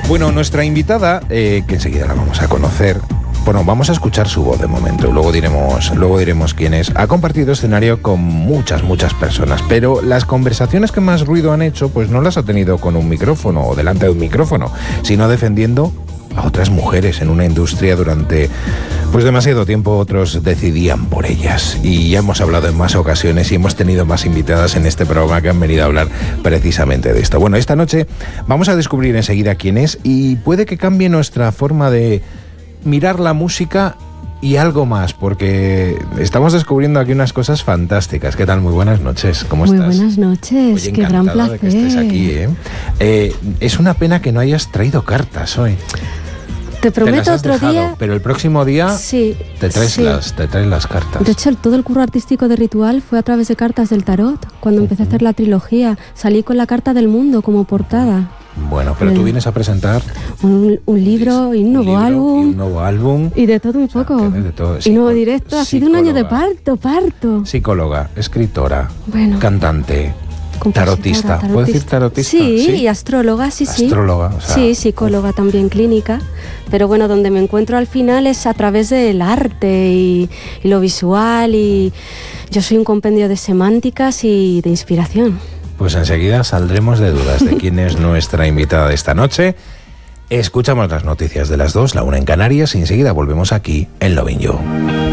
Bueno, nuestra invitada, que enseguida la vamos a conocer, bueno, vamos a escuchar su voz de momento, luego diremos quién es. Ha compartido escenario con muchas personas, pero las conversaciones que más ruido han hecho, pues no las ha tenido con un micrófono o delante de un micrófono, sino defendiendo a otras mujeres en una industria durante pues demasiado tiempo. Otros decidían por ellas, y ya hemos hablado en más ocasiones y hemos tenido más invitadas en este programa que han venido a hablar precisamente de esto. Bueno, esta noche vamos a descubrir enseguida quién es, y puede que cambie nuestra forma de mirar la música y algo más, porque estamos descubriendo aquí unas cosas fantásticas. ¿Qué tal? Muy buenas noches, ¿cómo estás? Muy buenas noches, Oye, qué gran placer. de que estés aquí, es una pena que no hayas traído cartas hoy. Te prometo otro dejado, día. pero el próximo día sí, te traes las cartas. De hecho, todo el curro artístico de Ritual fue a través de cartas del tarot. Cuando empecé a hacer la trilogía, salí con la carta del mundo como portada. Bueno, pero tú vienes a presentar un libro y un nuevo álbum. Y un nuevo álbum. Y de todo un poco. O sea, de todo. Y nuevo directo. Ha sido un año de parto. Psicóloga, escritora, cantante. Tarotista. ¿Puedo decir tarotista? Sí, y astróloga, sí. Astróloga, o sea, sí, psicóloga también clínica. Pero bueno, donde me encuentro al final es a través del arte y lo visual, y yo soy un compendio de semánticas y de inspiración. Pues enseguida saldremos de dudas de quién es nuestra invitada de esta noche. Escuchamos las noticias de las 2, la 1 en Canarias, y enseguida volvemos aquí en Lovin' You.